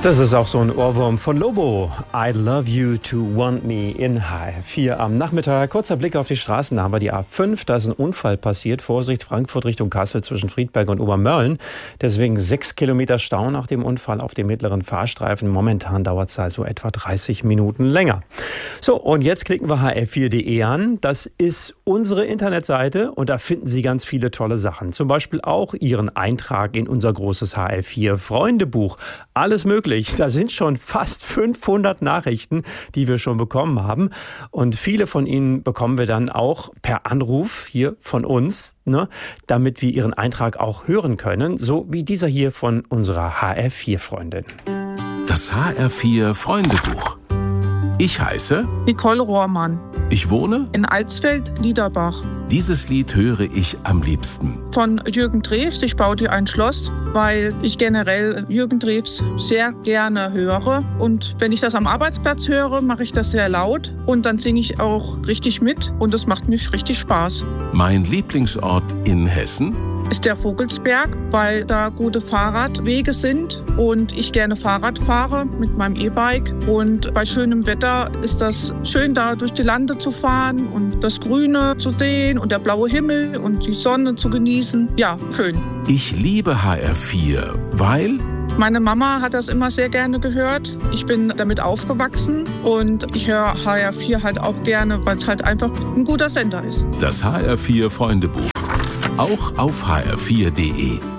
Das ist auch so ein Ohrwurm von Lobo. I love you to want me in HR4 am Nachmittag. Kurzer Blick auf die Straßen. Da haben wir die A5. Da ist ein Unfall passiert. Vorsicht, Frankfurt Richtung Kassel zwischen Friedberg und Obermörlen. Deswegen 6 Kilometer Stau nach dem Unfall auf dem mittleren Fahrstreifen. Momentan dauert es also etwa 30 Minuten länger. So, und jetzt klicken wir hr4.de an. Das ist unsere Internetseite und da finden Sie ganz viele tolle Sachen. Zum Beispiel auch Ihren Eintrag in unser großes HR4-Freundebuch. Alles möglich. Da sind schon fast 500 Nachrichten, die wir schon bekommen haben. Und viele von ihnen bekommen wir dann auch per Anruf hier von uns, damit wir Ihren Eintrag auch hören können. So wie dieser hier von unserer HR4-Freundin. Das HR4-Freundebuch. Ich heiße Nicole Rohrmann. Ich wohne in Alsfeld-Liederbach. Dieses Lied höre ich am liebsten. Von Jürgen Drews, Ich baue dir ein Schloss, weil ich generell Jürgen Drews sehr gerne höre. Und wenn ich das am Arbeitsplatz höre, mache ich das sehr laut. Und dann singe ich auch richtig mit und das macht mir richtig Spaß. Mein Lieblingsort in Hessen ist der Vogelsberg, weil da gute Fahrradwege sind und ich gerne Fahrrad fahre mit meinem E-Bike. Und bei schönem Wetter ist das schön, da durch die Lande zu fahren und das Grüne zu sehen und der blaue Himmel und die Sonne zu genießen. Ja, schön. Ich liebe HR4, weil meine Mama hat das immer sehr gerne gehört. Ich bin damit aufgewachsen und ich höre HR4 halt auch gerne, weil es halt einfach ein guter Sender ist. Das HR4 Freundebuch. Auch auf hr4.de.